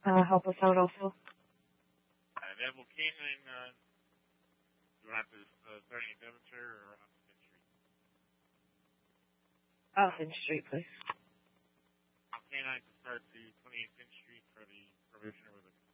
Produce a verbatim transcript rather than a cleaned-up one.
uh, help us out also. Uh, then will canine, uh, you want to uh, starting at Devonshire or on Fifth Street? Oh, Finch Street, please. Canine to start to twenty-eighth Finch Street for the probationer with a